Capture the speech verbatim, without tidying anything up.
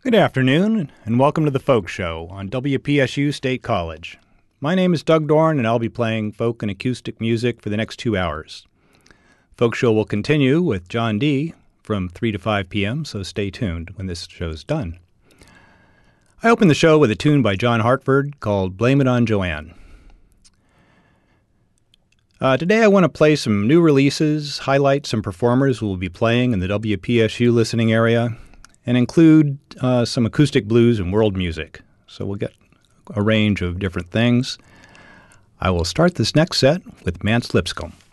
Good afternoon, and welcome to the Folk Show on W P S U State College. My name is Doug Dorn, and I'll be playing folk and acoustic music for the next two hours. Folk Show will continue with John D. from three to five p.m., so stay tuned when this show's done. I opened the show with a tune by John Hartford called Blame It on Joanne. Uh, today I want to play some new releases, highlight some performers who will be playing in the W P S U listening area, and include uh, some acoustic blues and world music. So we'll get a range of different things. I will start this next set with Mance Lipscomb.